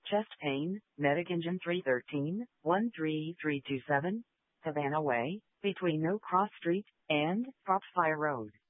Chest pain, Medic Engine 313, 13327, Havana Way, between No Cross Street and Foxfire Road.